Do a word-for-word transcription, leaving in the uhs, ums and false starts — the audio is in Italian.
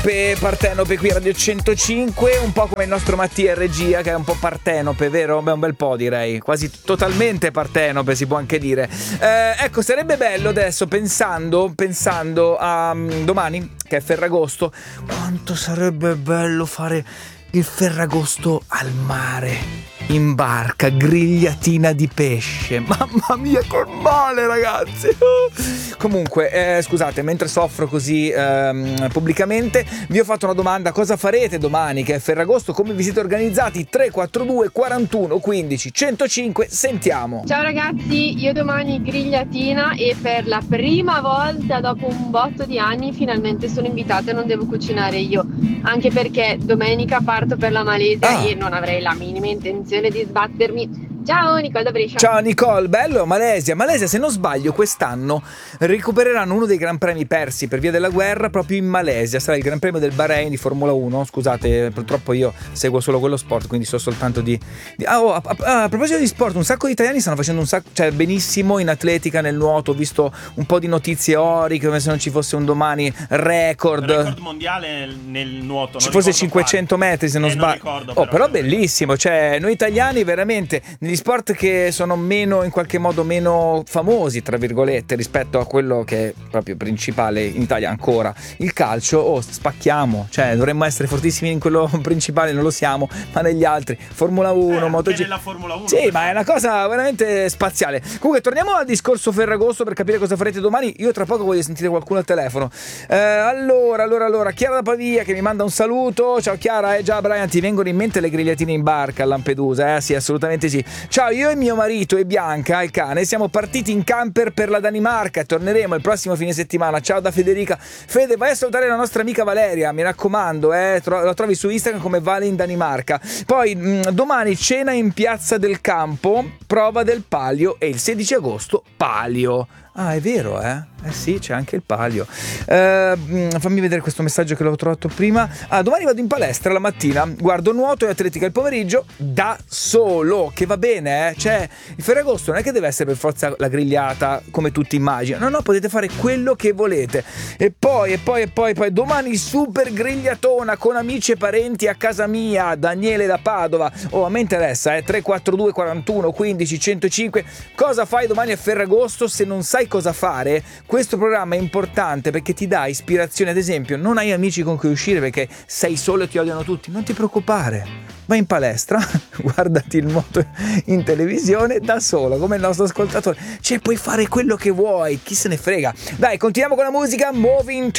Partenope, Partenope qui a Radio centocinque, un po' come il nostro Mattia in regia, che è un po' partenope, vero? Beh, un bel po' direi, quasi totalmente partenope si può anche dire. Eh, ecco, sarebbe bello adesso, pensando, pensando a um, domani, che è Ferragosto, quanto sarebbe bello fare il Ferragosto al mare, in barca, grigliatina di pesce. Mamma mia, che male, ragazzi. Comunque, eh, scusate, mentre soffro così ehm, pubblicamente, vi ho fatto una domanda: cosa farete domani che è Ferragosto? Come vi siete organizzati? tre quattro due quarantuno quindici centocinque, sentiamo. Ciao ragazzi, io domani grigliatina e per la prima volta dopo un botto di anni finalmente sono invitata e non devo cucinare io, anche perché domenica parto per la Malesia Ah. e non avrei la minima intenzione di sbattermi. Ciao, Nicole da Brescia. Ciao Nicole, bello, Malesia. Malesia, se non sbaglio, quest'anno recupereranno uno dei gran premi persi per via della guerra proprio in Malesia. Sarà il Gran Premio del Bahrain di Formula uno. Scusate, purtroppo io seguo solo quello sport, quindi so soltanto di... di... Ah, oh, a, a, a proposito di sport, un sacco di italiani stanno facendo un sacco, cioè benissimo in atletica, nel nuoto. Ho visto un po' di notizie ori, come se non ci fosse un domani record. Il record mondiale nel nuoto. Ci fosse cinquecento metri, se non eh, sbaglio. Non ricordo, oh, però, però bellissimo. Cioè, noi italiani veramente negli sport che sono meno, in qualche modo meno famosi, tra virgolette, rispetto a quello che è proprio principale in Italia ancora, il calcio, oh, spacchiamo. Cioè, dovremmo essere fortissimi in quello principale, non lo siamo, ma negli altri, Formula uno, eh, MotoGP. nella Formula uno. Sì, ma è una cosa veramente spaziale. Comunque, torniamo al discorso Ferragosto per capire cosa farete domani. Io tra poco voglio sentire qualcuno al telefono. Eh, allora, allora, allora, Chiara da Pavia che mi manda un saluto. Ciao Chiara, eh già Brian, ti vengono in mente le grigliatine in barca a Lampedusa? Eh sì, assolutamente sì. Ciao, io e mio marito e Bianca, il cane, siamo partiti in camper per la Danimarca e torneremo il prossimo fine settimana. Ciao da Federica. Fede, vai a salutare la nostra amica Valeria, mi raccomando, eh, tro- la trovi su Instagram come Vale in Danimarca. Poi mh, domani cena in Piazza del Campo, prova del Palio, e il sedici agosto Palio. Ah, è vero, eh? Eh sì, c'è anche il Palio. Eh, fammi vedere questo messaggio che l'avevo trovato prima. Ah, domani vado in palestra la mattina, guardo nuoto e atletica il pomeriggio da solo, che va bene, eh? Cioè, il Ferragosto non è che deve essere per forza la grigliata come tutti immaginano. No, no, potete fare quello che volete. E poi, e poi, e poi, poi domani super grigliatona con amici e parenti a casa mia, Daniele da Padova. Oh, a me interessa, eh? tre quattro due quarantuno quindici centocinque. Cosa fai domani a Ferragosto? Se non sai cosa fare, questo programma è importante perché ti dà ispirazione. Ad esempio, non hai amici con cui uscire perché sei solo e ti odiano tutti, non ti preoccupare, vai in palestra, guardati il moto in televisione da solo come il nostro ascoltatore, cioè puoi fare quello che vuoi, chi se ne frega. Dai, continuiamo con la musica. Moving